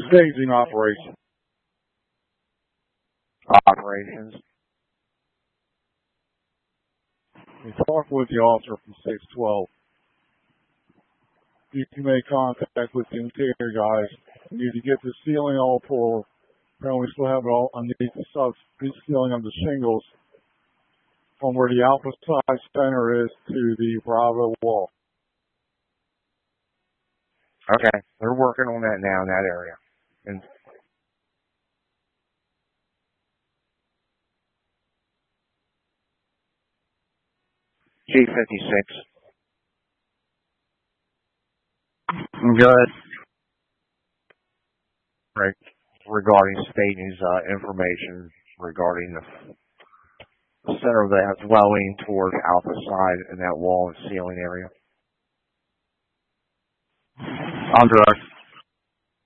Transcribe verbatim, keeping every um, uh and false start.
Staging operation. Operations. We talked with the officer from six twelve. You can make contact with the interior guys. You need to get the ceiling all pulled. Apparently we still have it all underneath the sub ceiling of the shingles from where the Alpha Psi center is to the Bravo wall. Okay, they're working on that now in that area. And G fifty-six. Good. Right. Regarding Staten's uh, information regarding the, the center of that dwelling towards Alpha side and that wall and ceiling area. Under us.